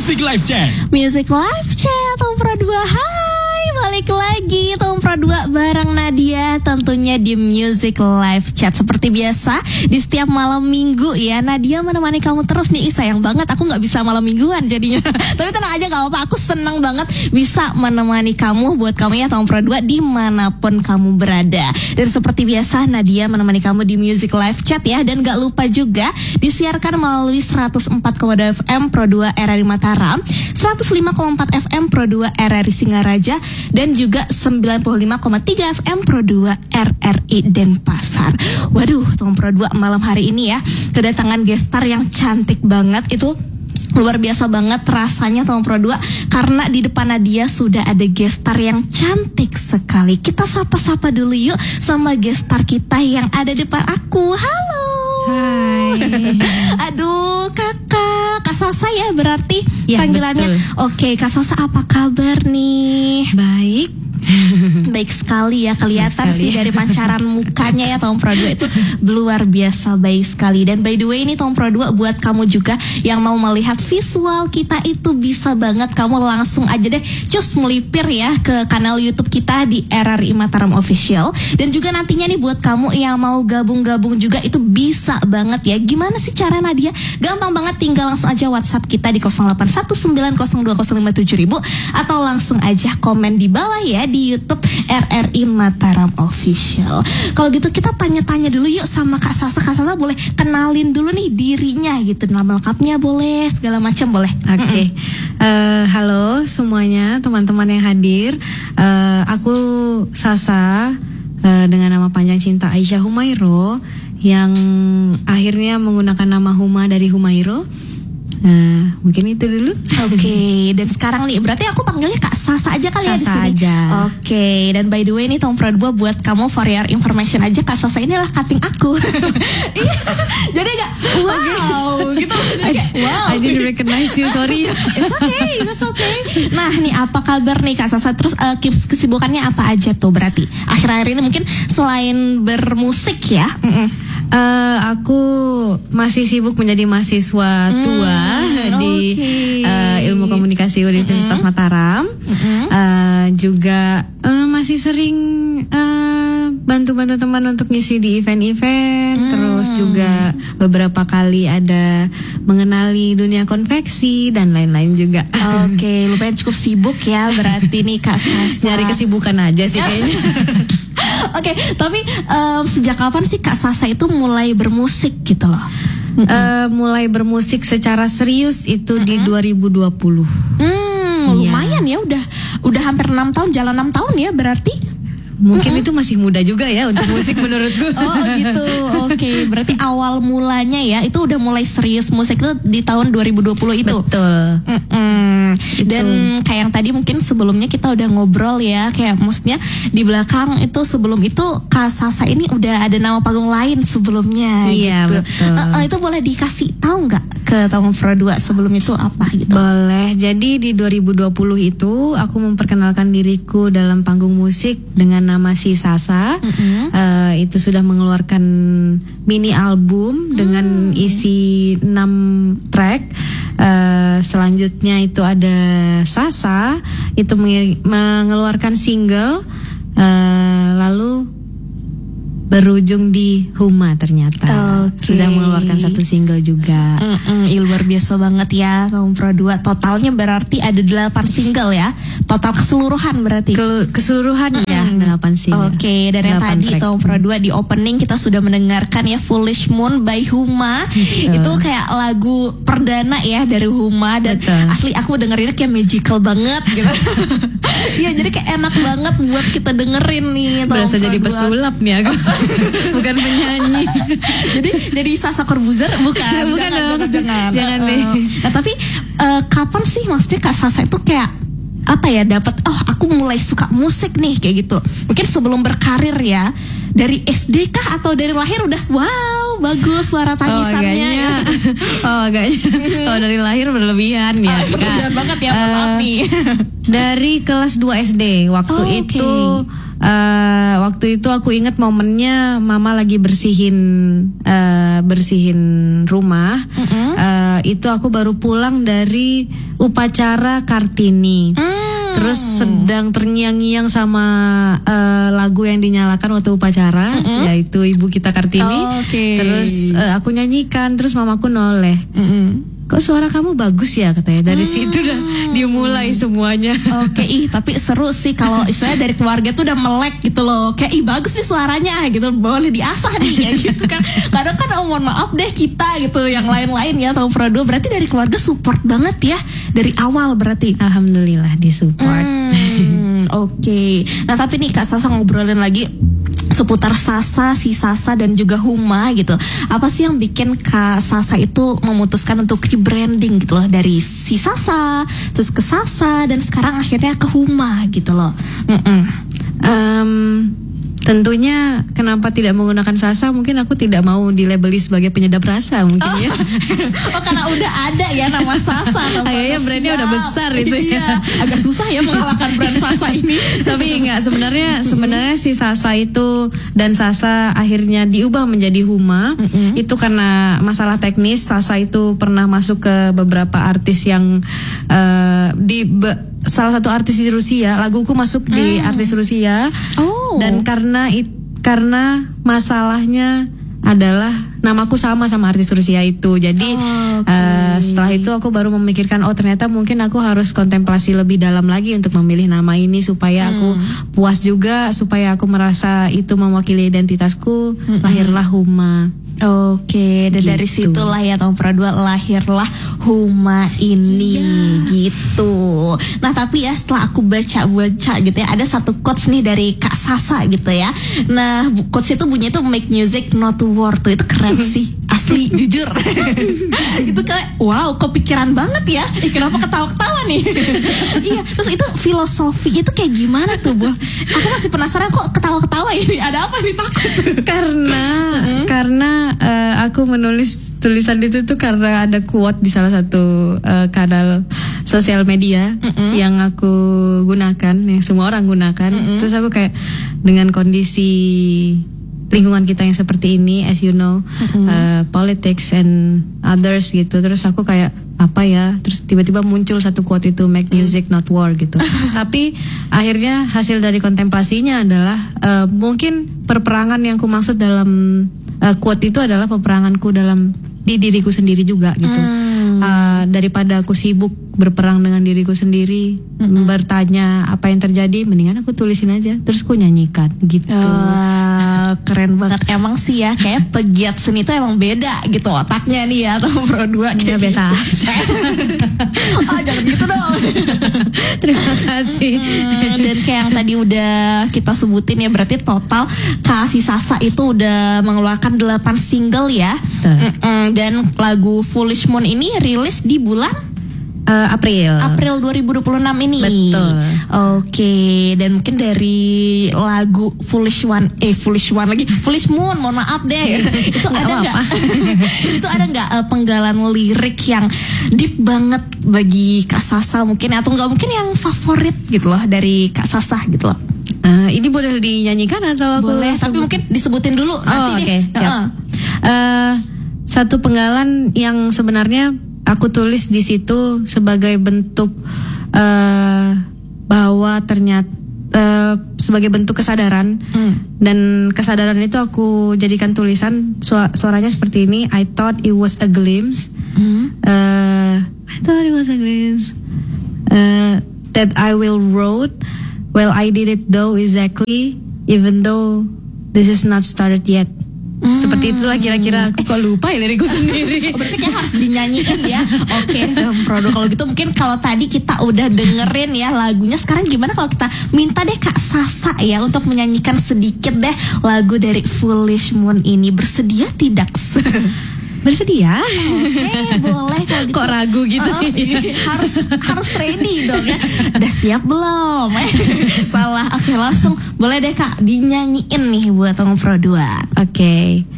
Music Live Chat. Music Live Chat Tompra 2. Hai, balik lagi Tompra 2 bareng Nadia tentunya di Music Live Chat. Seperti biasa di setiap malam minggu ya, Nadia menemani kamu terus nih. Sayang banget aku gak bisa malam mingguan jadinya. Tapi tenang aja gak apa-apa, aku senang banget bisa menemani kamu. Buat kamu ya Tompra 2 dimanapun kamu berada. Dan seperti biasa Nadia menemani kamu di Music Live Chat ya. Dan gak lupa juga disiarkan melalui 104,2 FM Pro 2 RRI Mataram, 105,4 FM Pro 2 RRI Singaraja, dan juga 95,3 FM Pro 2 RRI Denpasar. Waduh, Tompra 2 malam hari ini ya kedatangan gestar yang cantik banget. Itu luar biasa banget rasanya Tompra 2 karena di depan Nadia sudah ada gestar yang cantik sekali. Kita sapa-sapa dulu yuk sama gestar kita yang ada di depan aku. Halo. Hai. Aduh, Kak Sasa ya berarti ya, panggilannya. Betul. Oke, Kak Sasa apa kabar nih? Baik. Baik sekali ya, kelihatan sih dari pancaran mukanya ya Tompra 2 itu luar biasa baik sekali. Dan by the way ini Tompra 2 buat kamu juga yang mau melihat visual kita itu bisa banget kamu langsung aja deh cus melipir ya ke kanal YouTube kita di RRI Mataram Official. Dan juga nantinya nih buat kamu yang mau gabung-gabung juga itu bisa banget ya. Gimana sih cara Nadia? Gampang banget, tinggal langsung aja WhatsApp kita di 081902057000 atau langsung aja komen di bawah ya di YouTube RRI Mataram Official. Kalau gitu kita tanya-tanya dulu yuk sama Kak Sasa. Kak Sasa boleh kenalin dulu nih dirinya gitu, nama lengkapnya boleh, segala macam boleh. Oke. Halo semuanya teman-teman yang hadir. Aku Sasa dengan nama panjang Cinta Aisyah Humairo yang akhirnya menggunakan nama Huma dari Humairo. Mungkin itu dulu. Oke, dan sekarang nih berarti aku panggilnya Kak Sasa aja kali Sasa ya di sini. aja. Oke, dan by the way nih Tompra 2 buat kamu for your information aja, Kak Sasa inilah cutting aku. Iya. Jadi enggak wow gitu. Wow. I didn't recognize you, sorry. It's okay. Nah, nih apa kabar nih Kak Sasa? Terus kesibukannya apa aja tuh berarti? Akhir-akhir ini mungkin selain bermusik ya. Aku masih sibuk menjadi mahasiswa tua di Ilmu Komunikasi Universitas Mataram. Juga masih sering bantu-bantu teman untuk ngisi di event-event. Terus juga beberapa kali ada mengenali dunia konveksi dan lain-lain juga. Oke, lumayan cukup sibuk ya berarti nih Kak Sasa. Nyari kesibukan aja sih kayaknya. Oke, tapi sejak kapan sih Kak Sasa itu mulai bermusik gitu loh? Mulai bermusik secara serius itu di 2020. Lumayan ya, udah hampir 6 tahun, jalan 6 tahun ya berarti. Mungkin itu masih muda juga ya untuk musik menurutku. Oh gitu, oke. Berarti awal mulanya ya itu udah mulai serius musik itu di tahun 2020 itu. Betul. Dan kayak yang tadi mungkin sebelumnya kita udah ngobrol ya, kayak maksudnya di belakang itu sebelum itu Kak Sasa ini udah ada nama panggung lain sebelumnya. Iya gitu. Betul. Itu boleh dikasih tahu nggak ke Tompra 2 sebelum itu apa gitu? Boleh. Jadi di 2020 itu aku memperkenalkan diriku dalam panggung musik dengan nama Si Sasa. Itu sudah mengeluarkan mini album dengan isi 6 track. Selanjutnya itu ada Sasa, itu mengeluarkan single, lalu berujung di Huma ternyata. Sudah mengeluarkan 1 single juga. Luar biasa banget ya Tompra 2. Totalnya berarti ada 8 single ya. Total keseluruhan berarti. Keseluruhan ya 8 single. Oke, dan yang tadi Tompra 2 di opening kita sudah mendengarkan ya Foolish Moon by Huma. Itu kayak lagu perdana ya dari Huma. Dan asli aku dengerinnya kayak magical banget gitu. Iya, jadi kayak enak banget buat kita dengerin nih. Berasa jadi pesulap nih aku. Bukan penyanyi. jadi Sasa Corbuzier bukan dong. Jangan deh. Nah, tapi kapan sih maksudnya Kak Sasa itu kayak apa ya dapat aku mulai suka musik nih kayak gitu? Mungkin sebelum berkarir ya, dari SD kah atau dari lahir udah wow bagus suara tangisannya? Agaknya. Kalau dari lahir berlebihan ya. Berlebihan banget ya, maaf nih. Dari kelas 2 SD waktu itu. Waktu itu aku ingat momennya mama lagi bersihin rumah. Itu aku baru pulang dari upacara Kartini. Terus sedang terngiang-ngiang sama lagu yang dinyalakan waktu upacara, yaitu Ibu Kita Kartini. Terus aku nyanyikan, terus mamaku noleh. Kok suara kamu bagus ya katanya. Dari situ udah dimulai semuanya. Tapi seru sih kalau istilahnya dari keluarga tuh udah melek gitu loh. Kayak bagus nih suaranya gitu, boleh diasah nih kayak gitu kan. Kadang kan mohon maaf deh kita gitu, yang lain-lain ya Tahun Pro 2 berarti dari keluarga support banget ya dari awal berarti. Alhamdulillah disupport. Nah tapi nih Kak Sasa ngobrolin lagi seputar Sasa, si Sasa dan juga Huma gitu. Apa sih yang bikin Kak Sasa itu memutuskan untuk rebranding gitu loh, dari si Sasa terus ke Sasa dan sekarang akhirnya ke Huma gitu loh. Tentunya kenapa tidak menggunakan Sasa, mungkin aku tidak mau dilabeli sebagai penyedap rasa mungkin ya. Karena udah ada ya nama Sasa. Kayaknya brandnya udah besar itu ya. Agak susah ya mengalahkan brand Sasa ini. Tapi enggak, sebenarnya si Sasa itu dan Sasa akhirnya diubah menjadi Huma. Itu karena masalah teknis. Sasa itu pernah masuk ke beberapa artis yang salah satu artis di Rusia, laguku masuk di artis Rusia. Dan karena masalahnya adalah namaku sama artis Rusia itu. Jadi setelah itu aku baru memikirkan, ternyata mungkin aku harus kontemplasi lebih dalam lagi untuk memilih nama ini supaya aku puas juga, supaya aku merasa itu mewakili identitasku. Lahirlah Huma. Dan gitu. Dari situlah ya Tahun Pro 2 lahirlah Huma ini gitu. Nah tapi ya setelah aku baca gitu ya, ada satu quotes nih dari Kak Sasa gitu ya. Nah quotes itu bunyinya tuh make music not to war tuh, itu keren sih asli jujur. Itu kayak wow, kepikiran banget ya. Kenapa ketawa-ketawa nih? Iya, terus itu filosofi itu kayak gimana tuh, Bu? Aku masih penasaran kok ketawa-ketawa ini. Ada apa nih, takut? Karena aku menulis tulisan itu tuh karena ada quote di salah satu kanal sosial media yang aku gunakan, yang semua orang gunakan. Terus aku kayak dengan kondisi lingkungan kita yang seperti ini, as you know, politics and others gitu. Terus aku kayak apa ya? Terus tiba-tiba muncul satu quote itu, make music not war gitu. Tapi akhirnya hasil dari kontemplasinya adalah mungkin perperangan yang ku maksud dalam quote itu adalah peperanganku dalam di diriku sendiri juga gitu. Daripada aku sibuk berperang dengan diriku sendiri, bertanya apa yang terjadi, mendingan aku tulisin aja terus ku nyanyikan gitu. Keren banget emang sih ya, kayak pegiat seni itu emang beda gitu otaknya nih ya Tahun Pro 2 kayak biasa aja. Jangan gitu dong. Terima kasih. Dan kayak yang tadi udah kita sebutin ya, berarti total Kak Sasa itu udah mengeluarkan 8 single ya. Dan lagu Foolish Moon ini rilis di bulan April 2026 ini. Betul. Dan mungkin dari lagu Foolish Moon, mohon maaf deh. Itu ada nggak? Itu ada nggak penggalan lirik yang deep banget bagi Kak Sasa mungkin, atau nggak mungkin yang favorit gitu loh dari Kak Sasa gitu loh? Ini boleh dinyanyikan atau aku boleh, tapi mungkin disebutin dulu nanti deh. Siap. Satu penggalan yang sebenarnya aku tulis di situ sebagai bentuk bahwa ternyata sebagai bentuk kesadaran, dan kesadaran itu aku jadikan tulisan. Suaranya seperti ini. I thought it was a glimpse. I thought it was a glimpse that I will wrote. Well, I did it though exactly, even though this is not started yet. Seperti itulah kira-kira. Aku kok lupa ya lirikku sendiri. Berarti kayak harus dinyanyikan ya. Produk kalau gitu mungkin kalau tadi kita udah dengerin ya lagunya, sekarang gimana kalau kita minta deh Kak Sasa ya untuk menyanyikan sedikit deh lagu dari Foolish Moon ini. Bersedia tidak? Bersedia? Boleh kalau gitu. Kok ragu gitu? Harus ready dong ya. Udah siap belum? Salah. Langsung boleh deh Kak dinyanyiin nih buat Tahun Pro 2.